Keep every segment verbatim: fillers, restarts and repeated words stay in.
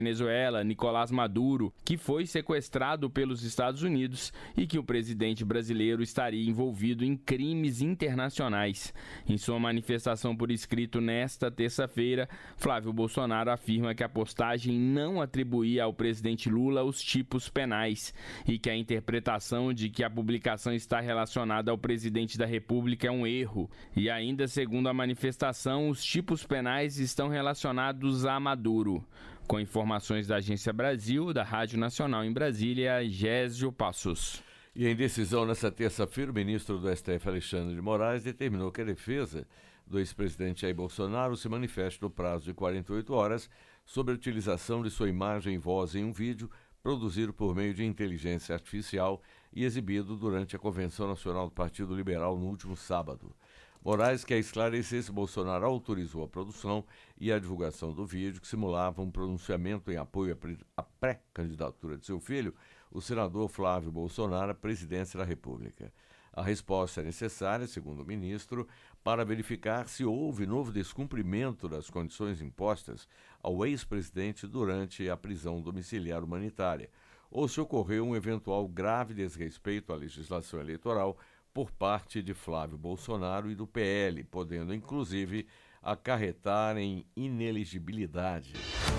Venezuela, Nicolás Maduro, que foi sequestrado pelos Estados Unidos e que o presidente brasileiro estaria envolvido em crimes internacionais. Em sua manifestação por escrito nesta terça-feira, Flávio Bolsonaro afirma que a postagem não atribuía ao presidente Lula os tipos penais e que a interpretação de que a publicação está relacionada ao presidente da República é um erro. E ainda, segundo a manifestação, os tipos penais estão relacionados a Maduro. Com informações da Agência Brasil, da Rádio Nacional em Brasília, Gésio Passos. E em decisão nesta terça-feira, o ministro do S T F, Alexandre de Moraes, determinou que a defesa do ex-presidente Jair Bolsonaro se manifeste no prazo de quarenta e oito horas sobre a utilização de sua imagem e voz em um vídeo produzido por meio de inteligência artificial e exibido durante a Convenção Nacional do Partido Liberal no último sábado. Moraes quer esclarecer se Bolsonaro autorizou a produção e a divulgação do vídeo que simulava um pronunciamento em apoio à pré-candidatura de seu filho, o senador Flávio Bolsonaro, à presidência da República. A resposta é necessária, segundo o ministro, para verificar se houve novo descumprimento das condições impostas ao ex-presidente durante a prisão domiciliar humanitária, ou se ocorreu um eventual grave desrespeito à legislação eleitoral por parte de Flávio Bolsonaro e do P L, podendo inclusive acarretar em inelegibilidade.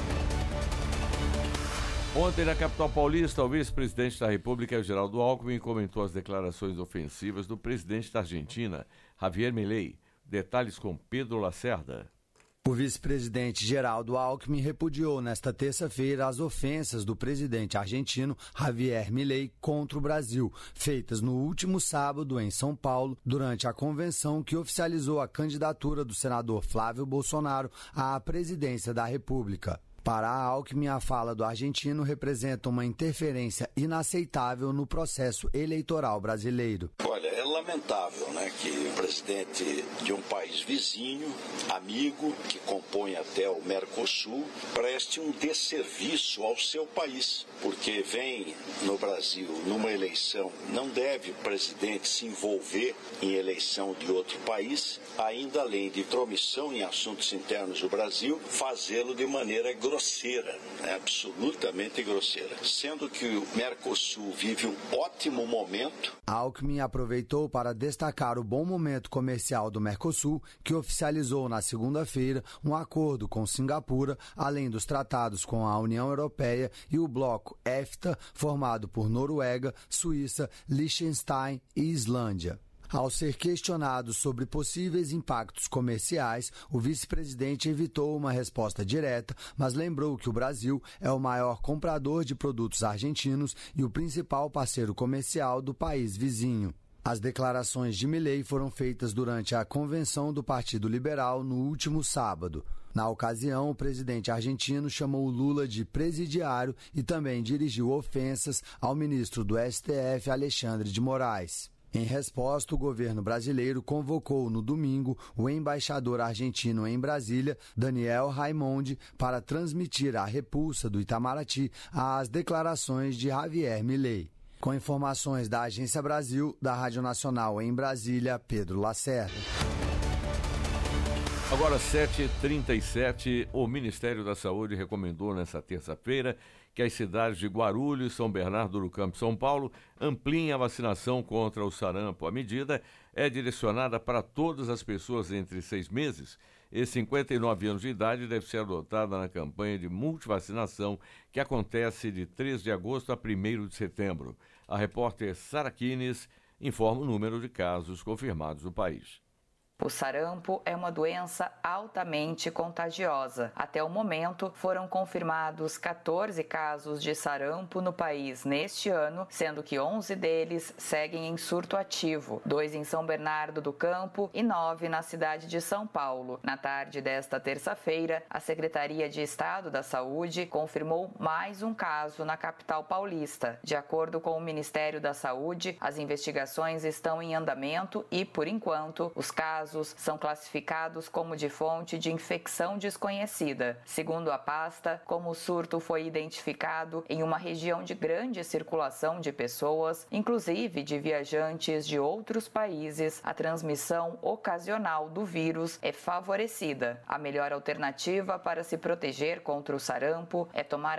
Ontem, na capital paulista, o vice-presidente da República, Geraldo Alckmin, comentou as declarações ofensivas do presidente da Argentina, Javier Milei. Detalhes com Pedro Lacerda. O vice-presidente Geraldo Alckmin repudiou nesta terça-feira as ofensas do presidente argentino Javier Milei contra o Brasil, feitas no último sábado em São Paulo, durante a convenção que oficializou a candidatura do senador Flávio Bolsonaro à presidência da República. Para Alckmin, a fala do argentino representa uma interferência inaceitável no processo eleitoral brasileiro. Olha, é lamentável, né, que o presidente de um país vizinho, amigo, que compõe até o Mercosul, preste um desserviço ao seu país, porque vem no Brasil numa eleição, não deve o presidente se envolver em eleição de outro país, ainda além de intromissão em assuntos internos do Brasil, fazê-lo de maneira grosseira, né, absolutamente grosseira, sendo que o Mercosul vive um ótimo momento. Alckmin aproveitou para destacar o bom momento comercial do Mercosul, que oficializou na segunda-feira um acordo com Singapura, além dos tratados com a União Europeia e o bloco EFTA, formado por Noruega, Suíça, Liechtenstein e Islândia. Ao ser questionado sobre possíveis impactos comerciais, o vice-presidente evitou uma resposta direta, mas lembrou que o Brasil é o maior comprador de produtos argentinos e o principal parceiro comercial do país vizinho. As declarações de Milei foram feitas durante a convenção do Partido Liberal no último sábado. Na ocasião, o presidente argentino chamou Lula de presidiário e também dirigiu ofensas ao ministro do S T F, Alexandre de Moraes. Em resposta, o governo brasileiro convocou no domingo o embaixador argentino em Brasília, Daniel Raimondi, para transmitir a repulsa do Itamaraty às declarações de Javier Milei. Com informações da Agência Brasil, da Rádio Nacional em Brasília, Pedro Lacerda. Agora, sete e trinta e sete, o Ministério da Saúde recomendou nesta terça-feira que as cidades de Guarulhos, São Bernardo do Campo e São Paulo ampliem a vacinação contra o sarampo. A medida é direcionada para todas as pessoas entre seis meses e cinquenta e nove anos de idade e deve ser adotada na campanha de multivacinação que acontece de três de agosto a primeiro de setembro. A repórter Sara Kines informa o número de casos confirmados no país. O sarampo é uma doença altamente contagiosa. Até o momento, foram confirmados quatorze casos de sarampo no país neste ano, sendo que onze deles seguem em surto ativo, dois em São Bernardo do Campo e nove na cidade de São Paulo. Na tarde desta terça-feira, a Secretaria de Estado da Saúde confirmou mais um caso na capital paulista. De acordo com o Ministério da Saúde, as investigações estão em andamento e, por enquanto, os casos são classificados como de fonte de infecção desconhecida. Segundo a pasta, como o surto foi identificado em uma região de grande circulação de pessoas, inclusive de viajantes de outros países, a transmissão ocasional do vírus é favorecida. A melhor alternativa para se proteger contra o sarampo é tomar